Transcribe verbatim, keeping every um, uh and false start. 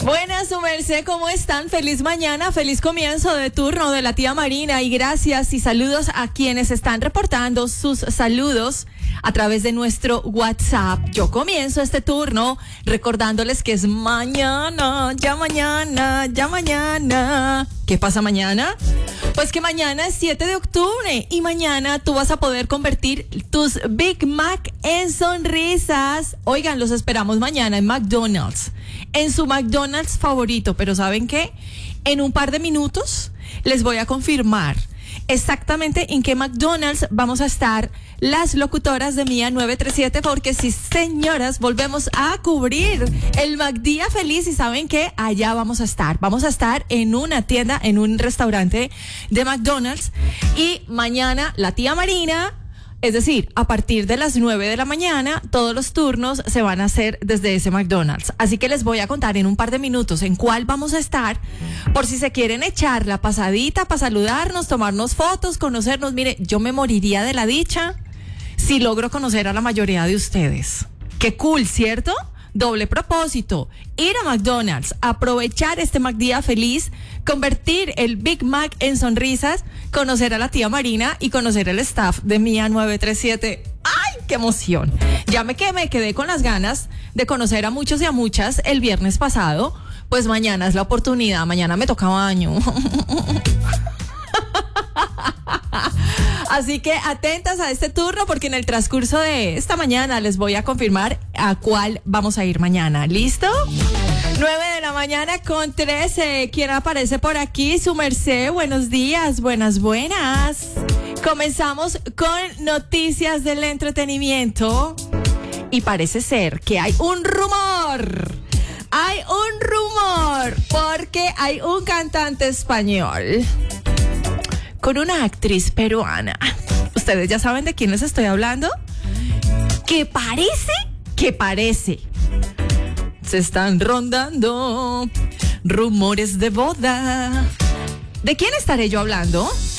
Buenas, su merced, ¿cómo están? Feliz mañana, feliz comienzo de turno de la tía Marina y gracias y saludos a quienes están reportando sus saludos a través de nuestro WhatsApp. Yo comienzo este turno recordándoles que es mañana, ya mañana, ya mañana. ¿Qué pasa mañana? Pues que mañana es siete de octubre y mañana tú vas a poder convertir tus Big Mac en sonrisas. Oigan, los esperamos mañana en McDonald's, en su McDonald's favorito, pero ¿saben qué? En un par de minutos les voy a confirmar exactamente en qué McDonald's vamos a estar las locutoras de Mía nueve tres siete, porque sí, señoras, volvemos a cubrir el McDía Feliz y ¿saben qué? Allá vamos a estar. Vamos a estar en una tienda, en un restaurante de McDonald's y mañana la tía Marina, es decir, a partir de las nueve de la mañana, todos los turnos se van a hacer desde ese McDonald's. Así que les voy a contar en un par de minutos en cuál vamos a estar, por si se quieren echar la pasadita para saludarnos, tomarnos fotos, conocernos. Mire, yo me moriría de la dicha si logro conocer a la mayoría de ustedes. Qué cool, ¿cierto? Doble propósito, ir a McDonald's, aprovechar este McDía Feliz, convertir el Big Mac en sonrisas, conocer a la tía Marina y conocer el staff de Mía nueve tres siete. ¡Ay, qué emoción! Ya me quedé, me quedé con las ganas de conocer a muchos y a muchas el viernes pasado. Pues mañana es la oportunidad, mañana me toca baño. Así que atentas a este turno porque en el transcurso de esta mañana les voy a confirmar a cuál vamos a ir mañana. ¿Listo? nueve de la mañana con trece. ¿Quién aparece por aquí? Su merced. Buenos días, buenas, buenas. Comenzamos con noticias del entretenimiento y parece ser que hay un rumor. Hay un rumor porque hay un cantante español con una actriz peruana. ¿Ustedes ya saben de quién les estoy hablando? Que parece, que parece. Se están rondando rumores de boda. ¿De quién estaré yo hablando?